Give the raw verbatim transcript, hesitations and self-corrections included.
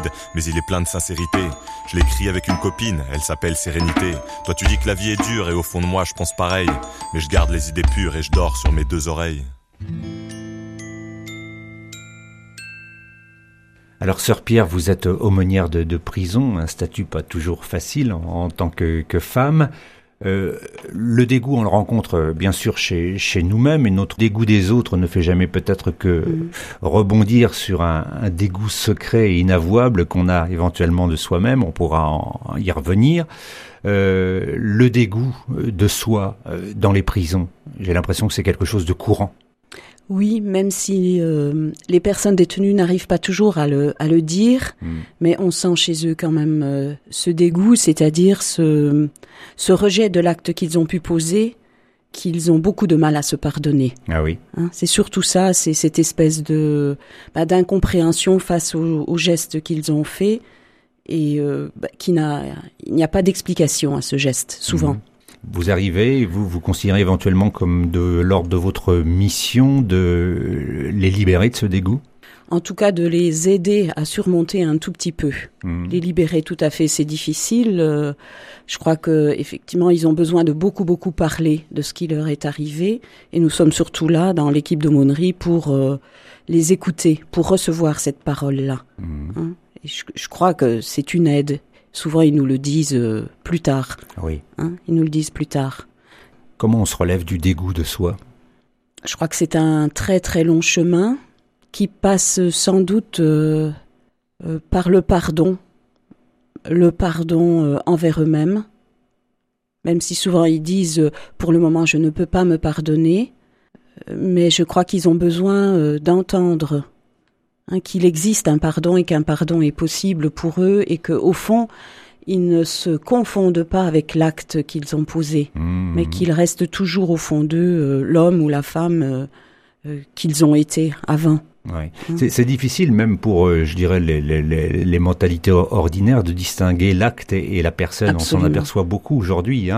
vide, mais il est plein de sincérité. Je l'écris avec une copine, elle s'appelle Sérénité. Toi tu dis que la vie est dure et au fond de moi je pense pareil. Mais je garde les idées pures et je dors sur mes deux oreilles. Alors, sœur Pierre, vous êtes aumônière de, de prison, un statut pas toujours facile en, en tant que, que femme. Euh, le dégoût, on le rencontre bien sûr chez, chez nous-mêmes, et notre dégoût des autres ne fait jamais peut-être que mmh. rebondir sur un, un dégoût secret et inavouable qu'on a éventuellement de soi-même. On pourra en, y revenir. Euh, le dégoût de soi euh, dans les prisons, j'ai l'impression que c'est quelque chose de courant. Oui, même si euh, les personnes détenues n'arrivent pas toujours à le, à le dire, mmh. mais on sent chez eux quand même euh, ce dégoût, c'est-à-dire ce, ce rejet de l'acte qu'ils ont pu poser, qu'ils ont beaucoup de mal à se pardonner. Ah oui. Hein, c'est surtout ça, c'est cette espèce de bah, d'incompréhension face aux, aux gestes qu'ils ont faits et euh, bah, qui n'a, il n'y a pas d'explication à ce geste, souvent. Mmh. Vous arrivez, vous vous considérez éventuellement comme de l'ordre de votre mission de les libérer de ce dégoût ? En tout cas, de les aider à surmonter un tout petit peu. Mmh. Les libérer, tout à fait, c'est difficile. Euh, je crois que effectivement, ils ont besoin de beaucoup, beaucoup parler de ce qui leur est arrivé. Et nous sommes surtout là, dans l'équipe d'aumônerie, pour euh, les écouter, pour recevoir cette parole-là. Mmh. Hein ? Et je, je crois que c'est une aide. Souvent, ils nous le disent euh, plus tard. Oui. Hein, ils nous le disent plus tard. Comment on se relève du dégoût de soi ? Je crois que c'est un très très long chemin qui passe sans doute euh, euh, par le pardon. Le pardon euh, envers eux-mêmes. Même si souvent ils disent euh, « pour le moment je ne peux pas me pardonner euh, », mais je crois qu'ils ont besoin euh, d'entendre Hein, qu'il existe un pardon et qu'un pardon est possible pour eux et qu'au fond, ils ne se confondent pas avec l'acte qu'ils ont posé, mmh. mais qu'ils restent toujours au fond d'eux euh, l'homme ou la femme euh, euh, qu'ils ont été avant. Ouais. Mmh. C'est, c'est difficile même pour, euh, je dirais, les, les, les, les mentalités ordinaires de distinguer l'acte et, et la personne. Absolument. On s'en aperçoit beaucoup aujourd'hui. Hein.